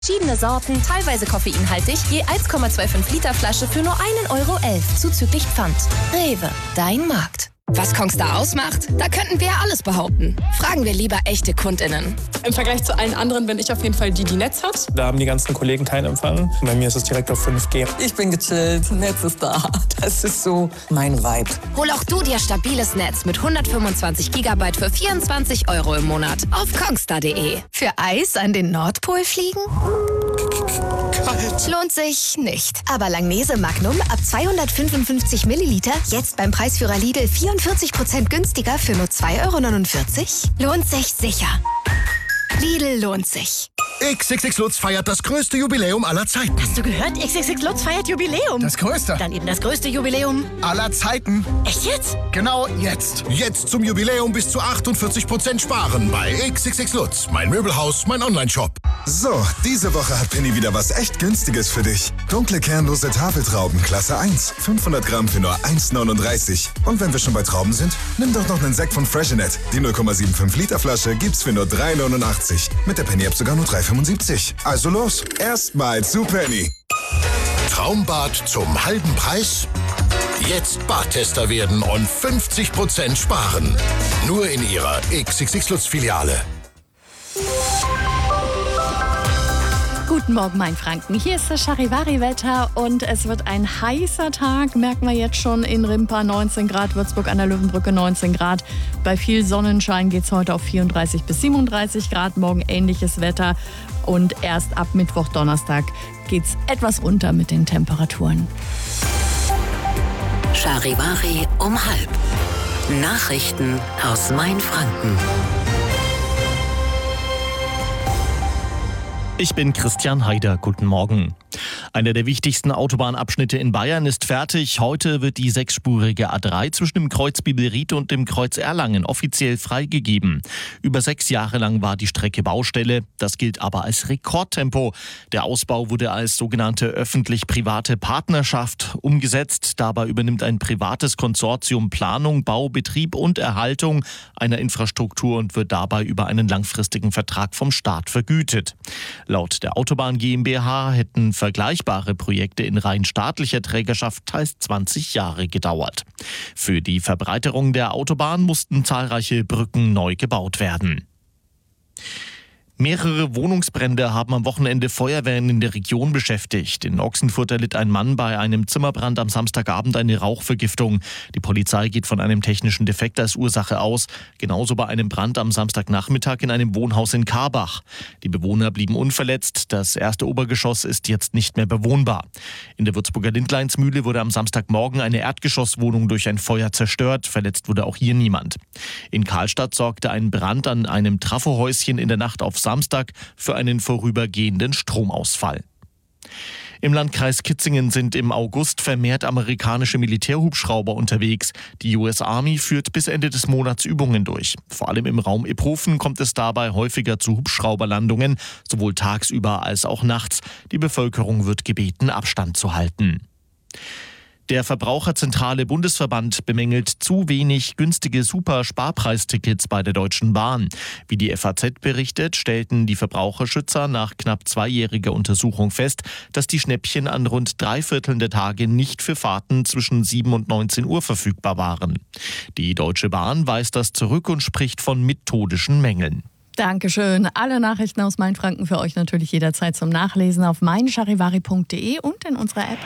Verschiedene Sorten, teilweise koffeinhaltig, je 1,25 Liter Flasche für nur 1,11 € zuzüglich Pfand. Rewe, dein Markt. Was Kongstar ausmacht? Da könnten wir ja alles behaupten. Fragen wir lieber echte KundInnen. Im Vergleich zu allen anderen bin ich auf jeden Fall die Netz hat. Da haben die ganzen Kollegen keinen Empfang. Bei mir ist es direkt auf 5G. Ich bin gechillt, Netz ist da. Das ist so mein Vibe. Hol auch du dir stabiles Netz mit 125 GB für 24 € im Monat auf kongstar.de. Für Eis an den Nordpol fliegen? Kalt. Lohnt sich nicht. Aber Langnese Magnum ab 255 Milliliter jetzt beim Preisführer Lidl 44% günstiger für nur 2,49 €? Lohnt sich sicher. Lidl lohnt sich. XXX Lutz feiert das größte Jubiläum aller Zeiten. Hast du gehört? XXX Lutz feiert Jubiläum. Das größte. Dann eben das größte Jubiläum aller Zeiten. Echt jetzt? Genau jetzt. Jetzt zum Jubiläum bis zu 48% sparen bei XXX Lutz. Mein Möbelhaus, mein Onlineshop. So, diese Woche hat Penny wieder was echt Günstiges für dich. Dunkle kernlose Tafeltrauben, Klasse 1. 500 Gramm für nur 1,39. Und wenn wir schon bei Trauben sind, nimm doch noch einen Sekt von Freshenet. Die 0,75 Liter Flasche gibt's für nur 3,89. Mit der Penny-App sogar nur 3,75. Also los, erstmal zu Penny. Traumbad zum halben Preis? Jetzt Badtester werden und 50% sparen. Nur in Ihrer XXX Lutz Filiale. Guten Morgen, mein Franken. Hier ist das Charivari-Wetter und es wird ein heißer Tag, merken wir jetzt schon in Rimpa 19 Grad, Würzburg an der Löwenbrücke 19 Grad. Bei viel Sonnenschein geht es heute auf 34 bis 37 Grad, morgen ähnliches Wetter und erst ab Mittwoch, Donnerstag geht es etwas runter mit den Temperaturen. Charivari um 12:30. Nachrichten aus Mainfranken. Ich bin Christian Haider. Guten Morgen. Einer der wichtigsten Autobahnabschnitte in Bayern ist fertig. Heute wird die 6-spurige A3 zwischen dem Kreuz Bibelried und dem Kreuz Erlangen offiziell freigegeben. Über 6 Jahre lang war die Strecke Baustelle. Das gilt aber als Rekordtempo. Der Ausbau wurde als sogenannte öffentlich-private Partnerschaft umgesetzt. Dabei übernimmt ein privates Konsortium Planung, Bau, Betrieb und Erhaltung einer Infrastruktur und wird dabei über einen langfristigen Vertrag vom Staat vergütet. Laut der Autobahn GmbH hätten vergleichbare Projekte in rein staatlicher Trägerschaft teils 20 Jahre gedauert. Für die Verbreiterung der Autobahn mussten zahlreiche Brücken neu gebaut werden. Mehrere Wohnungsbrände haben am Wochenende Feuerwehren in der Region beschäftigt. In Ochsenfurt erlitt ein Mann bei einem Zimmerbrand am Samstagabend eine Rauchvergiftung. Die Polizei geht von einem technischen Defekt als Ursache aus. Genauso bei einem Brand am Samstagnachmittag in einem Wohnhaus in Karbach. Die Bewohner blieben unverletzt. Das erste Obergeschoss ist jetzt nicht mehr bewohnbar. In der Würzburger Lindleinsmühle wurde am Samstagmorgen eine Erdgeschosswohnung durch ein Feuer zerstört. Verletzt wurde auch hier niemand. In Karlstadt sorgte ein Brand an einem Trafohäuschen in der Nacht auf Samstag für einen vorübergehenden Stromausfall. Im Landkreis Kitzingen sind im August vermehrt amerikanische Militärhubschrauber unterwegs. Die US Army führt bis Ende des Monats Übungen durch. Vor allem im Raum Iphofen kommt es dabei häufiger zu Hubschrauberlandungen, sowohl tagsüber als auch nachts. Die Bevölkerung wird gebeten, Abstand zu halten. Der Verbraucherzentrale Bundesverband bemängelt zu wenig günstige Super-Sparpreistickets bei der Deutschen Bahn. Wie die FAZ berichtet, stellten die Verbraucherschützer nach knapp 2-jähriger Untersuchung fest, dass die Schnäppchen an rund 3/4 der Tage nicht für Fahrten zwischen 7 und 19 Uhr verfügbar waren. Die Deutsche Bahn weist das zurück und spricht von methodischen Mängeln. Dankeschön. Alle Nachrichten aus Mainfranken für euch natürlich jederzeit zum Nachlesen auf meincharivari.de und in unserer App.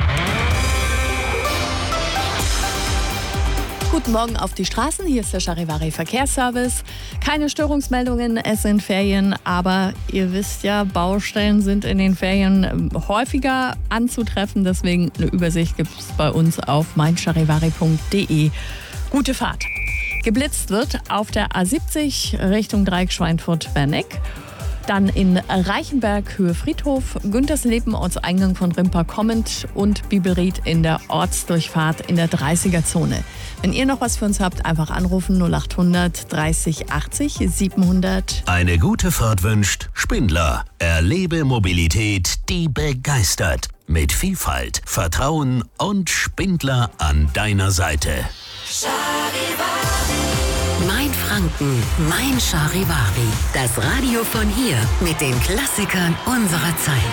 Guten Morgen auf die Straßen, hier ist der Charivari Verkehrsservice. Keine Störungsmeldungen, es sind Ferien, aber ihr wisst ja, Baustellen sind in den Ferien häufiger anzutreffen. Deswegen eine Übersicht gibt es bei uns auf meincharivari.de. Gute Fahrt. Geblitzt wird auf der A70 Richtung Dreieck Schweinfurt-Werneck. Dann in Reichenberg, Höhe Friedhof, Güntersleben, Ortseingang von Rimpa kommend und Bibelried in der Ortsdurchfahrt in der 30er-Zone. Wenn ihr noch was für uns habt, einfach anrufen 0800 30 80 700. Eine gute Fahrt wünscht Spindler. Erlebe Mobilität, die begeistert. Mit Vielfalt, Vertrauen und Spindler an deiner Seite. Mainfranken. Franken. Mein Charivari. Das Radio von hier mit den Klassikern unserer Zeit.